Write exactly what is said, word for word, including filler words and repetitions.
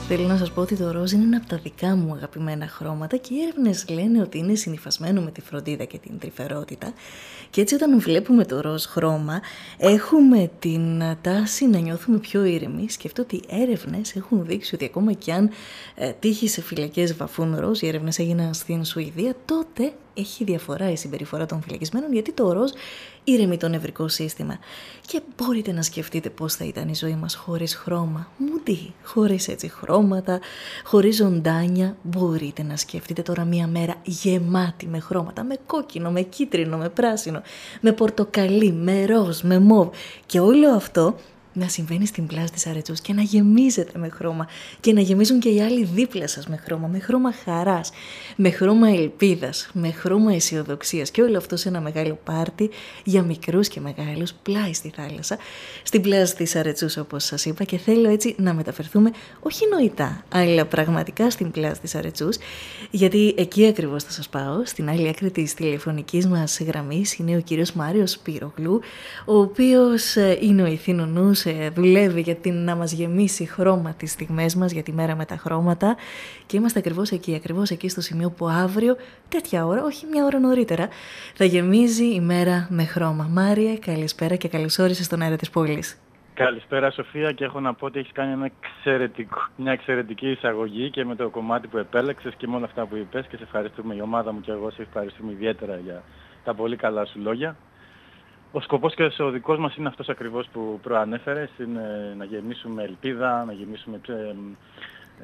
Θέλω να σας πω ότι το ροζ είναι ένα από τα δικά μου αγαπημένα χρώματα και οι έρευνες λένε ότι είναι συνυφασμένο με τη φροντίδα και την τρυφερότητα. Και έτσι όταν βλέπουμε το ροζ χρώμα έχουμε την τάση να νιώθουμε πιο ήρεμοι. Σκεφτώ ότι έρευνες έχουν δείξει ότι ακόμα και αν ε, τύχει σε φυλακές βαφούν ροζ, οι έρευνες έγιναν στην Σουηδία, τότε έχει διαφορά η συμπεριφορά των φυλακισμένων, γιατί το ροζ ήρεμη το νευρικό σύστημα. Και μπορείτε να σκεφτείτε πώς θα ήταν η ζωή μας χωρίς χρώμα. Μουντί, χωρίς έτσι χρώματα, χωρίς ζωντάνια. Μπορείτε να σκεφτείτε τώρα μια μέρα γεμάτη με χρώματα, με κόκκινο, με κίτρινο, με πράσινο, με πορτοκαλί, με ροζ, με μόβ. Και όλο αυτό να συμβαίνει στην πλάζ της Αρετσούς και να γεμίζετε με χρώμα και να γεμίζουν και οι άλλοι δίπλα σας με χρώμα, με χρώμα χαράς, με χρώμα ελπίδας, με χρώμα αισιοδοξίας και όλο αυτό σε ένα μεγάλο πάρτι για μικρούς και μεγάλους πλάι στη θάλασσα, στην πλάζ της Αρετσούς όπως σας είπα, και θέλω έτσι να μεταφερθούμε όχι νοητά αλλά πραγματικά στην πλάζ της Αρετσούς, γιατί εκεί ακριβώς θα σας πάω. Στην άλλη άκρη της τηλεφωνικής μας γραμμής είναι ο κύριος Μάριος Σπυρογλού, ο οποίος είναι ο ηθήνονους, δουλεύει για την, να μας γεμίσει χρώμα τις στιγμές μας για τη μέρα με τα χρώματα, και είμαστε ακριβώς εκεί, ακριβώς εκεί στο σημείο που αύριο τέτοια ώρα, όχι μια ώρα νωρίτερα, θα γεμίζει η μέρα με χρώμα. Μάριε, καλησπέρα και καλώς όρισες στον αέρα της πόλης. Καλησπέρα Σοφία, και έχω να πω ότι έχεις κάνει ένα εξαιρετικό, μια εξαιρετική εισαγωγή και με το κομμάτι που επέλεξες και με όλα αυτά που είπες, και σε ευχαριστούμε, η ομάδα μου και εγώ σε ευχαριστούμε ιδιαίτερα για τα πολύ καλά σου λόγια. Ο σκοπός και ο δικός μας είναι αυτός ακριβώς που προανέφερες, είναι να γεμίσουμε ελπίδα, να γεμίσουμε